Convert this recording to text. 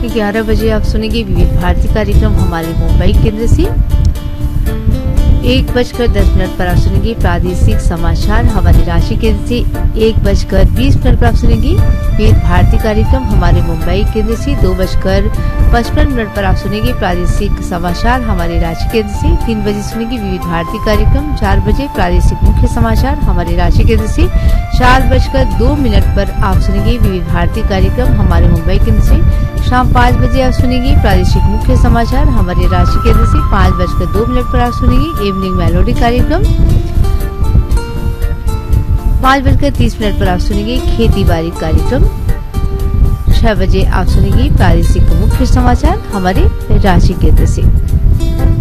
11 बजे आप सुनेंगे विविध भारती कार्यक्रम हमारे मुंबई केंद्र से। 1:10 पर आप सुनेंगे प्रादेशिक समाचार हमारे रांची केंद्र से। 1:20 पर आप सुनेंगे विविध भारती कार्यक्रम हमारे मुंबई केंद्र से। 2:55 पर आप सुनेंगे प्रादेशिक समाचार हमारे रांची केंद्र से। 3 बजे सुनेंगे विविध भारती कार्यक्रम। 4 बजे प्रादेशिक मुख्य समाचार हमारे रांची केंद्र से। 4:02 पर आप सुनेंगे विविध भारती कार्यक्रम हमारे मुंबई केंद्र से। शाम 5 बजे आप सुनेंगे प्रादेशिक मुख्य समाचार हमारे रांची केंद्र से। 5:02 पर आप सुनेंगे इवनिंग मेलोडी कार्यक्रम। 5:30 पर आप सुनेंगे खेती बाड़ी कार्यक्रम। 6 बजे आप सुनेंगे प्रादेशिक मुख्य समाचार हमारे रांची केंद्र से।